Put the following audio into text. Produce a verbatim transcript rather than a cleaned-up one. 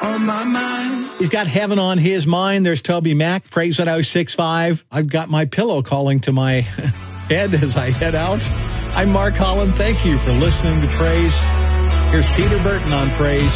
on my mind. He's got heaven on his mind. There's Toby Mac. Praise one oh six point five. I've got my pillow calling to my head as I head out. I'm Mark Holland. Thank you for listening to Praise. Here's Peter Burton on Praise.